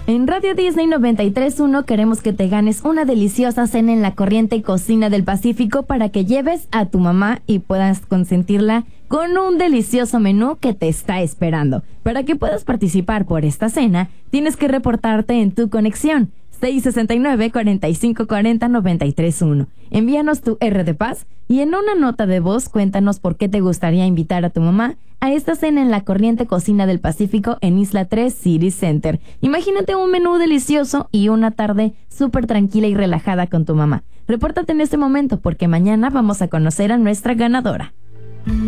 En Radio Disney 93.1 queremos que te ganes una deliciosa cena en la Corriente Cocina del Pacífico para que lleves a tu mamá y puedas consentirla con un delicioso menú que te está esperando. Para que puedas participar por esta cena, tienes que reportarte en tu conexión 669-4540-931. Envíanos tu R de Paz y en una nota de voz cuéntanos por qué te gustaría invitar a tu mamá a esta cena en la Corriente Cocina del Pacífico en Isla 3 City Center. Imagínate un menú delicioso y una tarde súper tranquila y relajada con tu mamá. Repórtate en este momento porque mañana vamos a conocer a nuestra ganadora.